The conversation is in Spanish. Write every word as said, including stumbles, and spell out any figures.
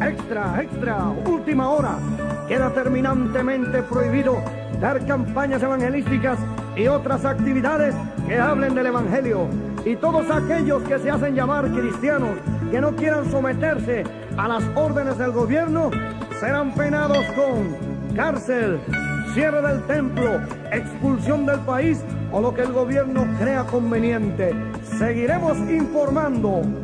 Extra, extra, última hora. Queda terminantemente prohibido dar campañas evangelísticas y otras actividades que hablen del Evangelio. Y todos aquellos que se hacen llamar cristianos, que no quieran someterse a las órdenes del gobierno, serán penados con cárcel, cierre del templo, expulsión del país o lo que el gobierno crea conveniente. Seguiremos informando.